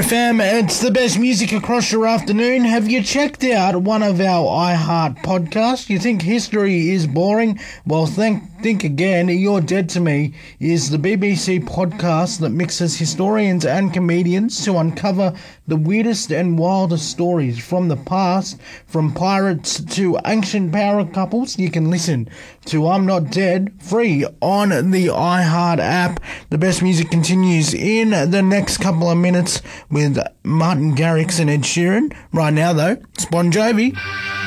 FM, it's the best music across your afternoon. Have you checked out one of our iHeart podcasts? You think history is boring? Well, think again. You're Dead to Me is the BBC podcast that mixes historians and comedians to uncover the weirdest and wildest stories from the past, from pirates to ancient power couples. You can listen to I'm Not Dead free on the iHeart app. The best music continues in the next couple of minutes with Martin Garrix and Ed Sheeran. Right now, though, it's Bon Jovi.